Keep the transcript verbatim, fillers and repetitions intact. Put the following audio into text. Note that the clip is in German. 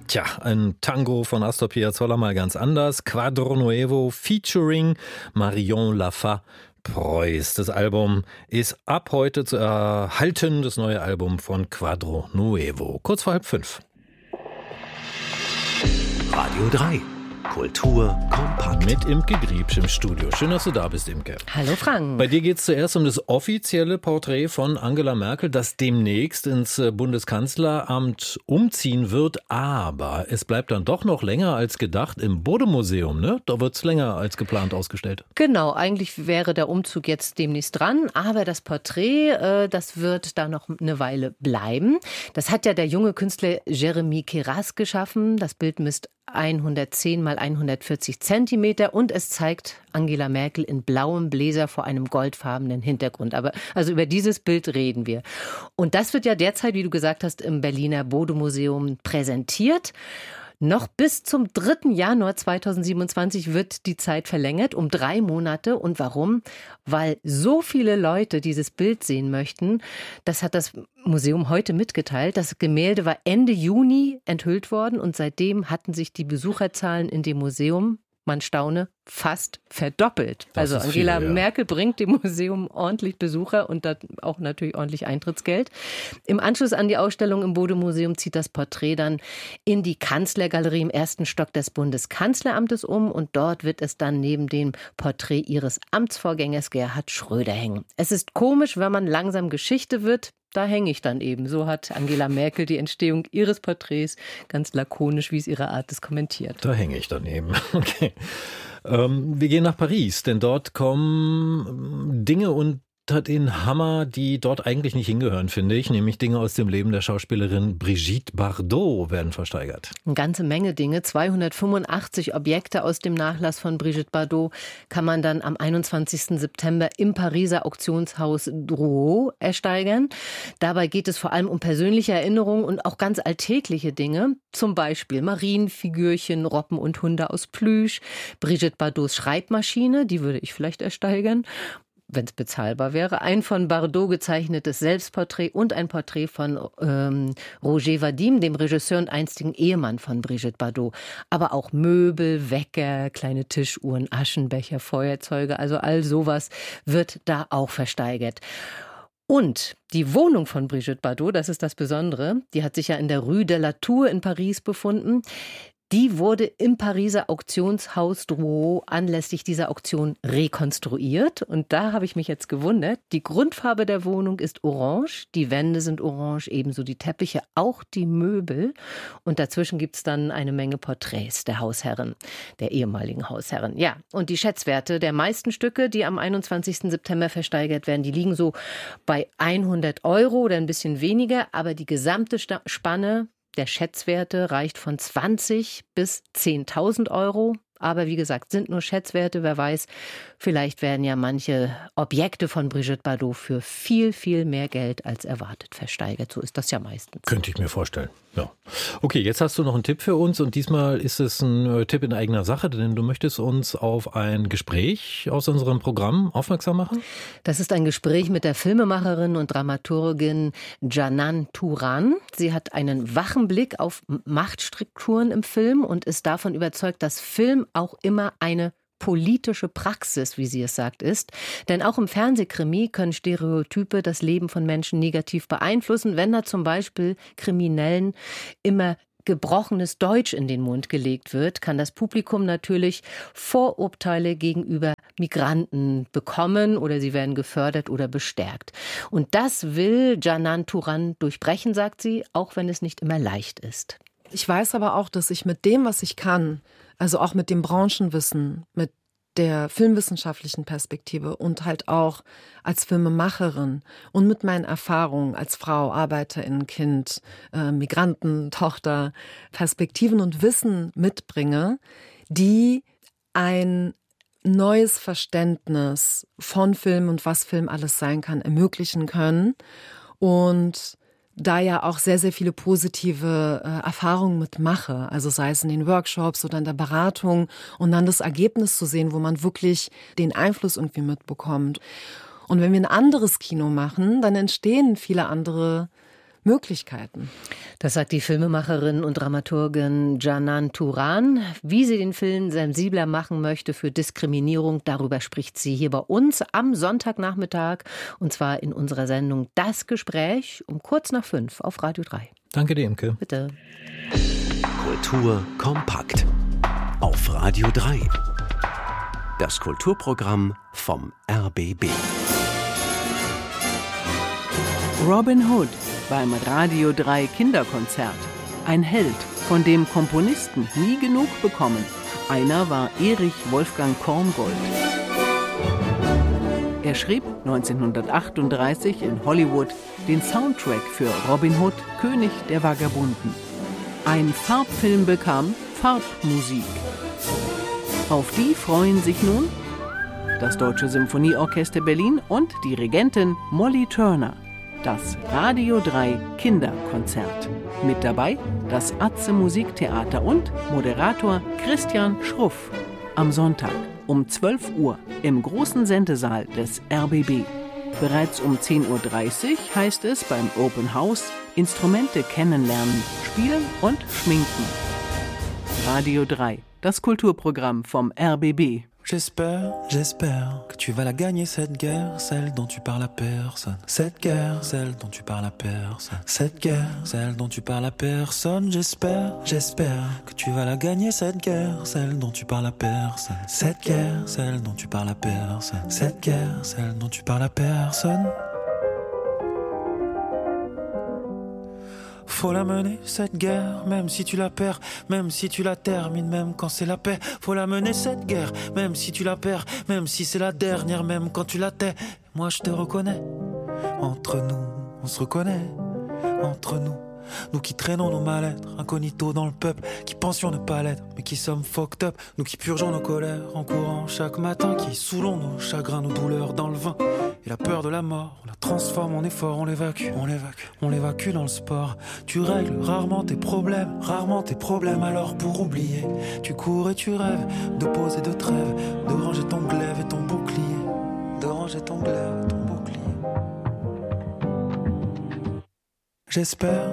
Tja, ein Tango von Astor Piazzolla mal ganz anders. Quadro Nuevo featuring Marion Laffa Preuß. Das Album ist ab heute zu erhalten, das neue Album von Quadro Nuevo. Kurz vor halb fünf. Radio drei. Kultur kompakt. Mit Imke Griebsch im Studio. Schön, dass du da bist, Imke. Hallo Frank. Bei dir geht es zuerst um das offizielle Porträt von Angela Merkel, das demnächst ins Bundeskanzleramt umziehen wird. Aber es bleibt dann doch noch länger als gedacht im Bode-Museum, ne? Da wird es länger als geplant ausgestellt. Genau, eigentlich wäre der Umzug jetzt demnächst dran. Aber das Porträt, äh, das wird da noch eine Weile bleiben. Das hat ja der junge Künstler Jeremy Keras geschaffen. Das Bild misst hundertzehn mal hundertvierzig Zentimeter und es zeigt Angela Merkel in blauem Bläser vor einem goldfarbenen Hintergrund. Aber also über dieses Bild reden wir. Und das wird ja derzeit, wie du gesagt hast, im Berliner Bode-Museum präsentiert. Noch bis zum dritten Januar zweitausendsiebenundzwanzig wird die Zeit verlängert um drei Monate. Und warum? Weil so viele Leute dieses Bild sehen möchten. Das hat das Museum heute mitgeteilt. Das Gemälde war Ende Juni enthüllt worden und seitdem hatten sich die Besucherzahlen in dem Museum, man staune, fast verdoppelt. Das also Angela viel, ja. Merkel bringt dem Museum ordentlich Besucher und dann auch natürlich ordentlich Eintrittsgeld. Im Anschluss an die Ausstellung im Bode-Museum zieht das Porträt dann in die Kanzlergalerie im ersten Stock des Bundeskanzleramtes um und dort wird es dann neben dem Porträt ihres Amtsvorgängers Gerhard Schröder hängen. Es ist komisch, wenn man langsam Geschichte wird. Da hänge ich dann eben. So hat Angela Merkel die Entstehung ihres Porträts ganz lakonisch, wie es ihre Art ist, kommentiert. Da hänge ich dann eben. Okay. Ähm, wir gehen nach Paris, denn dort kommen Dinge unter den Hammer, die dort eigentlich nicht hingehören, finde ich. Nämlich Dinge aus dem Leben der Schauspielerin Brigitte Bardot werden versteigert. Eine ganze Menge Dinge. zweihundertfünfundachtzig Objekte aus dem Nachlass von Brigitte Bardot kann man dann am einundzwanzigsten September im Pariser Auktionshaus Drouot ersteigern. Dabei geht es vor allem um persönliche Erinnerungen und auch ganz alltägliche Dinge. Zum Beispiel Marienfigürchen, Robben und Hunde aus Plüsch, Brigitte Bardots Schreibmaschine, die würde ich vielleicht ersteigern, wenn es bezahlbar wäre, ein von Bardot gezeichnetes Selbstporträt und ein Porträt von ähm, Roger Vadim, dem Regisseur und einstigen Ehemann von Brigitte Bardot. Aber auch Möbel, Wecker, kleine Tischuhren, Aschenbecher, Feuerzeuge, also all sowas wird da auch versteigert. Und die Wohnung von Brigitte Bardot, das ist das Besondere, die hat sich ja in der Rue de la Tour in Paris befunden. Die wurde im Pariser Auktionshaus Drouot anlässlich dieser Auktion rekonstruiert. Und da habe ich mich jetzt gewundert. Die Grundfarbe der Wohnung ist orange, die Wände sind orange, ebenso die Teppiche, auch die Möbel. Und dazwischen gibt es dann eine Menge Porträts der Hausherren, der ehemaligen Hausherren. Ja, und die Schätzwerte der meisten Stücke, die am einundzwanzigsten September versteigert werden, die liegen so bei hundert Euro oder ein bisschen weniger. Aber die gesamte Spanne der Schätzwerte reicht von zwanzig bis zehntausend Euro. Aber wie gesagt, sind nur Schätzwerte. Wer weiß, vielleicht werden ja manche Objekte von Brigitte Bardot für viel, viel mehr Geld als erwartet versteigert. So ist das ja meistens. Könnte ich mir vorstellen, ja. Okay, jetzt hast du noch einen Tipp für uns und diesmal ist es ein Tipp in eigener Sache, denn du möchtest uns auf ein Gespräch aus unserem Programm aufmerksam machen? Das ist ein Gespräch mit der Filmemacherin und Dramaturgin Djanan Turan. Sie hat einen wachen Blick auf Machtstrukturen im Film und ist davon überzeugt, dass Film auch immer eine politische Praxis, wie sie es sagt, ist. Denn auch im Fernsehkrimi können Stereotype das Leben von Menschen negativ beeinflussen, wenn da zum Beispiel Kriminellen immer gebrochenes Deutsch in den Mund gelegt wird, kann das Publikum natürlich Vorurteile gegenüber Migranten bekommen oder sie werden gefördert oder bestärkt. Und das will Djanan Turan durchbrechen, sagt sie, auch wenn es nicht immer leicht ist. Ich weiß aber auch, dass ich mit dem, was ich kann, also auch mit dem Branchenwissen, mit der filmwissenschaftlichen Perspektive und halt auch als Filmemacherin und mit meinen Erfahrungen als Frau, Arbeiterin, Kind, äh, Migranten, Tochter, Perspektiven und Wissen mitbringe, die ein neues Verständnis von Film und was Film alles sein kann, ermöglichen können. Und da ja auch sehr, sehr viele positive äh, Erfahrungen mitmache, also sei es in den Workshops oder in der Beratung und dann das Ergebnis zu sehen, wo man wirklich den Einfluss irgendwie mitbekommt. Und wenn wir ein anderes Kino machen, dann entstehen viele andere Möglichkeiten. Das sagt die Filmemacherin und Dramaturgin Canan Turan. Wie sie den Film sensibler machen möchte für Diskriminierung, darüber spricht sie hier bei uns am Sonntagnachmittag. Und zwar in unserer Sendung Das Gespräch um kurz nach fünf auf Radio drei. Danke dir, Imke. Bitte. Kultur kompakt auf Radio drei. Das Kulturprogramm vom R B B. Robin Hood beim Radio drei Kinderkonzert. Ein Held, von dem Komponisten nie genug bekommen. Einer war Erich Wolfgang Korngold. Er schrieb neunzehnhundertachtunddreißig in Hollywood den Soundtrack für Robin Hood, König der Vagabunden. Ein Farbfilm bekam Farbmusik. Auf die freuen sich nun das Deutsche Symphonieorchester Berlin und Dirigentin Molly Turner. Das Radio drei Kinderkonzert. Mit dabei das Atze Musiktheater und Moderator Christian Schruff. Am Sonntag um zwölf Uhr im großen Sendesaal des R B B. Bereits um zehn Uhr dreißig heißt es beim Open House Instrumente kennenlernen, spielen und schminken. Radio drei, das Kulturprogramm vom R B B. J'espère, j'espère que tu vas la gagner cette guerre, celle dont tu parles à personne. Cette guerre, celle dont tu parles à personne. Cette guerre, celle dont tu parles à personne. J'espère, j'espère que tu vas la gagner cette guerre, celle dont tu parles à personne. Cette guerre, celle dont tu parles à personne. Cette guerre, celle dont tu parles à personne. Faut la mener, cette guerre, même si tu la perds, même si tu la termines, même quand c'est la paix. Faut la mener, cette guerre, même si tu la perds, même si c'est la dernière, même quand tu la tais. Moi je te reconnais, entre nous, on se reconnaît, entre nous. Nous qui traînons nos mal-être, incognito dans le peuple, qui pensions ne pas l'être, mais qui sommes fucked up. Nous qui purgeons nos colères en courant chaque matin, qui saoulons nos chagrins, nos douleurs dans le vin. Et la peur de la mort, on la transforme en effort, on l'évacue, on l'évacue, on l'évacue dans le sport. Tu règles rarement tes problèmes, rarement tes problèmes. Alors pour oublier, tu cours et tu rêves de pause et de trêve, de ranger ton glaive et ton bouclier, de ranger ton glaive et ton bouclier. J'espère